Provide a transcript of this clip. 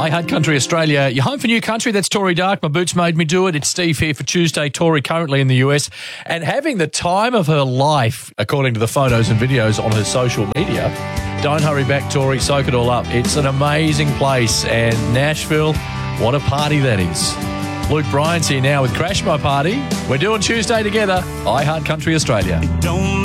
I Heart Country Australia. You're home for new country. That's Tori Dark. My boots made me do it. It's Steve here for Tuesday. Tori currently in the US and having the time of her life, according to the photos and videos on her social media. Don't hurry back, Tori. Soak it all up. It's an amazing place. And Nashville, what a party that is. Luke Bryan's here now with Crash My Party. We're doing Tuesday together. I Heart Country Australia.